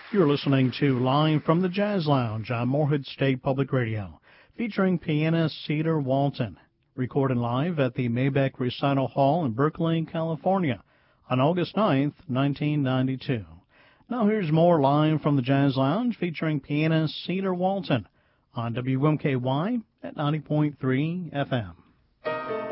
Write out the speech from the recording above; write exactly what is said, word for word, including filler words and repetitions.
You're listening to Live from the Jazz Lounge on Morehead State Public Radio, featuring pianist Cedar Walton, recorded live at the Maybach Recital Hall in Berkeley, California, on August ninth, nineteen ninety-two. Now here's more Live from the Jazz Lounge featuring pianist Cedar Walton on W M K Y at ninety point three F M.